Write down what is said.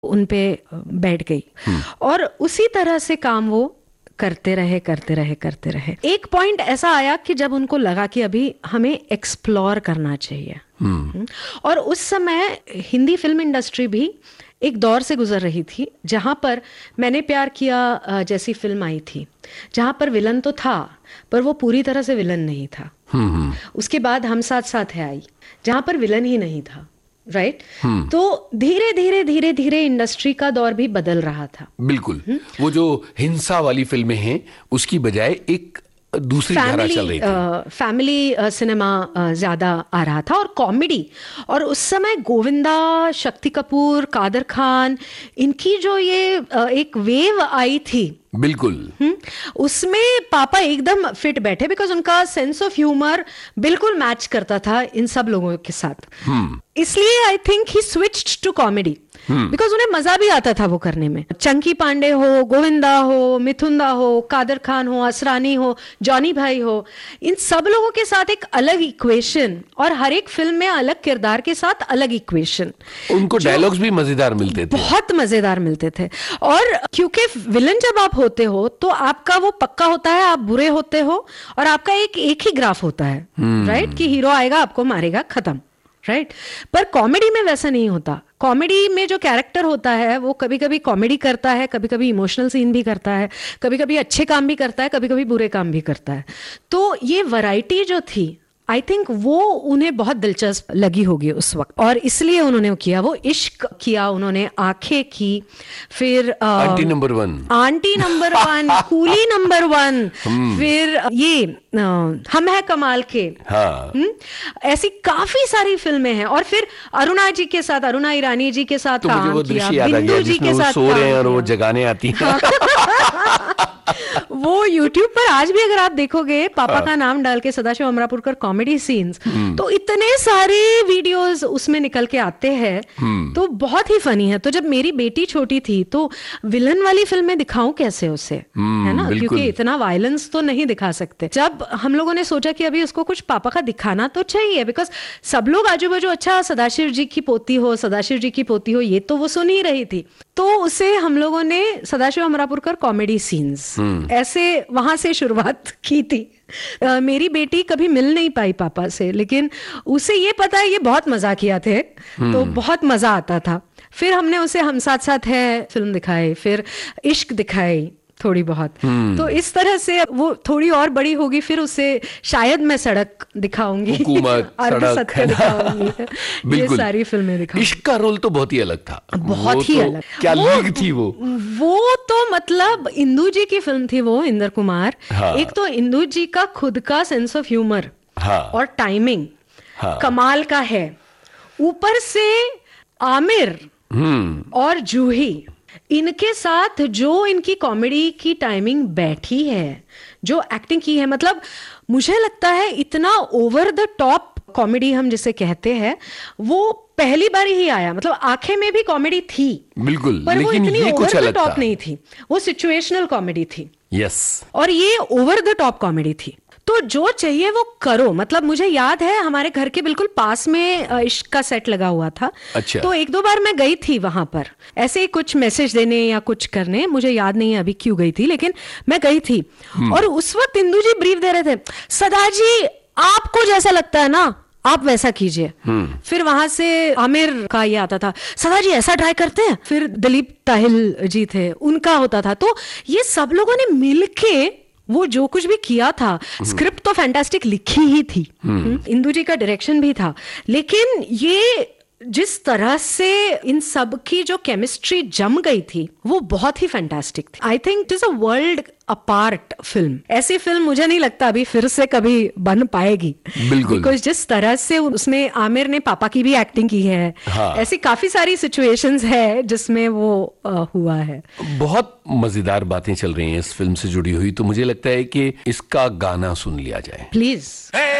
उन पे बैठ गई। और उसी तरह से काम वो करते रहे। एक पॉइंट ऐसा आया कि जब उनको लगा कि अभी हमें एक्सप्लोर करना चाहिए। और उस समय हिंदी फिल्म इंडस्ट्री भी एक दौर से गुजर रही थी जहां पर मैंने प्यार किया जैसी फिल्म आई थी, जहां पर विलन तो था पर वो पूरी तरह से विलन नहीं था। उसके बाद हम साथ साथ है आई, जहां पर विलन ही नहीं था। राइट तो धीरे धीरे इंडस्ट्री का दौर भी बदल रहा था। बिल्कुल। वो जो हिंसा वाली फिल्में हैं उसकी बजाय एक दूसरी धारा चल रही थी। फैमिली सिनेमा ज्यादा आ रहा था और कॉमेडी। और उस समय गोविंदा, शक्ति कपूर, कादर खान, इनकी जो ये एक वेव आई थी, बिल्कुल उसमें पापा एकदम फिट बैठे बिकॉज उनका सेंस ऑफ ह्यूमर बिल्कुल मैच करता था इन सब लोगों के साथ। इसलिए I think he switched to comedy because उन्हें मजा भी आता था वो करने में। चंकी पांडे हो, गोविंदा हो, मिथुंदा हो, कादर खान हो, असरानी हो, जॉनी भाई हो, इन सब लोगों के साथ एक अलग इक्वेशन और हर एक फिल्म में अलग किरदार के साथ अलग इक्वेशन। उनको डायलॉग्स भी मजेदार मिलते थे, बहुत मजेदार मिलते थे। और क्योंकि विलन जब आप होते हो तो आपका वो पक्का होता है, आप बुरे होते हो और आपका एक ही ग्राफ होता है। राइट कि हीरो आएगा आपको मारेगा, खत्म। राइट पर कॉमेडी में वैसा नहीं होता। कॉमेडी में जो कैरेक्टर होता है वो कभी कभी कॉमेडी करता है, कभी कभी इमोशनल सीन भी करता है, कभी कभी अच्छे काम भी करता है, कभी कभी बुरे काम भी करता है। तो ये वैरायटी जो थी आई थिंक वो उन्हें बहुत दिलचस्प लगी होगी उस वक्त और इसलिए उन्होंने वो किया। वो इश्क किया उन्होंने, आंखें की, फिर aunty number one, coolie number 1, फिर ये हम है कमाल के। हाँ। ऐसी काफी सारी फिल्में हैं। और फिर अरुणा जी के साथ, अरुणा ईरानी जी के साथ तो काम वो किया, बिंदु जी के साथ सो रहे हैं और वो जगाने आती है। वो YouTube पर आज भी अगर आप देखोगे पापा का नाम डाल के सदाशिव अमरापुरकर कॉमेडी सीन्स, तो इतने सारे वीडियोस उसमें निकल के आते हैं। तो बहुत ही फनी है। तो जब मेरी बेटी छोटी थी तो विलन वाली फिल्में दिखाऊं कैसे उसे, है ना, क्योंकि इतना वायलेंस तो नहीं दिखा सकते। जब हम लोगों ने सोचा कि अभी उसको कुछ पापा का दिखाना तो चाहिए बिकॉज सब लोग आजू बाजू अच्छा सदाशिव जी की पोती हो ये तो वो सुन ही रही थी। तो उसे हम लोगों ने सदाशिव अमरापुरकर कॉमेडी सीन्स ऐसे वहां से शुरुआत की थी। मेरी बेटी कभी मिल नहीं पाई पापा से, लेकिन उसे ये पता है ये बहुत मजाकिया थे, तो बहुत मजा आता था। फिर हमने उसे हम साथ साथ है फिल्म दिखाई, फिर इश्क दिखाई थोड़ी बहुत। तो इस तरह से वो थोड़ी और बड़ी होगी फिर उसे शायद मैं सड़क दिखाऊंगी, सड़क दिखाऊंगी, ये सारी फिल्में दिखाऊंगी। इश्क का रोल तो बहुत ही अलग था, बहुत ही अलग। क्या लीग थी वो तो मतलब इंदु जी की फिल्म थी वो, इंदर कुमार। हाँ। एक तो इंदु जी का खुद का सेंस ऑफ ह्यूमर और टाइमिंग कमाल का है, ऊपर से आमिर और जूही, इनके साथ जो इनकी कॉमेडी की टाइमिंग बैठी है, जो एक्टिंग की है, मतलब मुझे लगता है इतना ओवर द टॉप कॉमेडी हम जिसे कहते हैं वो पहली बार ही आया। मतलब आंखें में भी कॉमेडी थी बिल्कुल, पर वो इतनी ओवर द टॉप था। नहीं थी, वो सिचुएशनल कॉमेडी थी। यस। और ये ओवर द टॉप कॉमेडी थी। तो जो चाहिए वो करो। मतलब मुझे याद है हमारे घर के बिल्कुल पास में इश्क का सेट लगा हुआ था। अच्छा। तो एक दो बार मैं गई थी वहां पर ऐसे ही कुछ मैसेज देने या कुछ करने, मुझे याद नहीं है अभी क्यों गई थी, लेकिन मैं गई थी। और उस वक्त इंदु जी ब्रीफ दे रहे थे, सदा जी आपको जैसा लगता है ना आप वैसा कीजिए। फिर वहां से आमिर का ये आता था, सदा जी ऐसा ट्राई करते हैं। फिर दिलीप ताहिल जी थे, उनका होता था। तो ये सब लोगों ने मिलके वो जो कुछ भी किया था, स्क्रिप्ट तो फैंटास्टिक लिखी ही थी, इंदु जी का डायरेक्शन भी था, लेकिन ये जिस तरह से इन सब की जो केमिस्ट्री जम गई थी वो बहुत ही फैंटास्टिक थी। I think it is a world apart film. ऐसी फिल्म मुझे नहीं लगता अभी फिर से कभी बन पाएगी। बिल्कुल। बिकॉज जिस तरह से उसमें आमिर ने पापा की भी एक्टिंग की है। हाँ। ऐसी काफी सारी सिचुएशंस है जिसमें वो हुआ है। बहुत मजेदार बातें चल रही हैं इस फिल्म से जुड़ी हुई, तो मुझे लगता है कि इसका गाना सुन लिया जाए प्लीज।